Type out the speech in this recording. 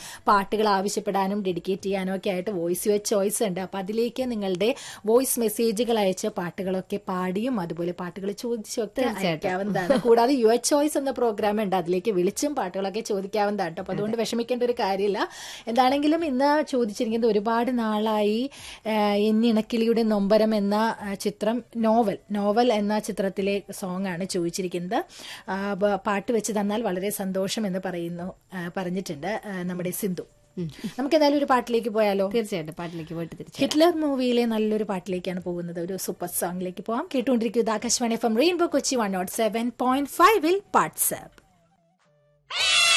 പാട്ടുകൾ ആവശ്യപ്പെടാനും ഡെഡിക്കേറ്റ് ചെയ്യാനും ഒക്കെ ആയിട്ട് വോയിസ് യുവർ ചോയ്സ് ഉണ്ട്. അപ്പൊ അതിലേക്ക് നിങ്ങളുടെ വോയിസ് മെസ്സേജുകൾ അയച്ച് പാട്ടുകളൊക്കെ പാടിയും അതുപോലെ പാട്ടുകൾ ചോദിച്ചൊക്കെ അയക്കാവുന്നതാണ്. കൂടാതെ യുവർ ചോയ്സ് എന്ന പ്രോഗ്രാം ഉണ്ട്, അതിലേക്ക് വിളിച്ചും പാട്ടുകളൊക്കെ ചോദിക്കാവുന്നതാണ്. അപ്പൊ അതുകൊണ്ട് വിഷമിക്കേണ്ട ഒരു കാര്യമില്ല. എന്താണെങ്കിലും ഇന്ന് ചോദിച്ചിരിക്കുന്നത് ഒരുപാട് നാളായി എന്നിണക്കിളിയുടെ നൊമ്പരം എന്ന ചിത്രം നോവൽ എന്ന ചിത്രത്തിലെ സോങ് ആണ് ചോദിച്ചിരിക്കുന്നത്. പാട്ട് വെച്ച് തന്നാൽ വളരെ സന്തോഷം എന്ന് പറഞ്ഞിട്ടുണ്ട് നമ്മുടെ സിന്ധു. നമുക്ക് ഏതായാലും ഒരു പാട്ടിലേക്ക് പോയാലോ? തീർച്ചയായിട്ടും പാട്ടിലേക്ക് പോയിട്ട് തിരിച്ചു. ഹിറ്റ്ലർ മൂവിയിലെ നല്ലൊരു പാട്ടിലേക്കാണ് പോകുന്നത്. ഒരു സൂപ്പർ സോങ്ങിലേക്ക് പോകാം. കേട്ടുകൊണ്ടിരിക്കുന്നത് Akashvani FM rainbow Kochi 107.5 WhatsApp.